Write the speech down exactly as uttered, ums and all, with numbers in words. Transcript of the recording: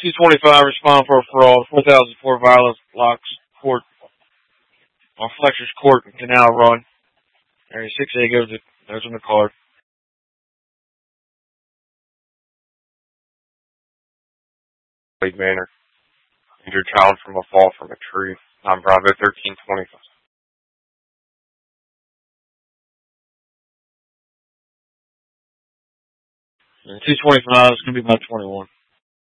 two twenty-five, respond for a fraud. four thousand four, violence, locks, court, on Flexer's Court and Canal Run. Area six A goes to, there's on the card. Lake Manor. Injured child from a fall from a tree. On Bravo thirteen twenty-five. two twenty-five is going to be about twenty-one.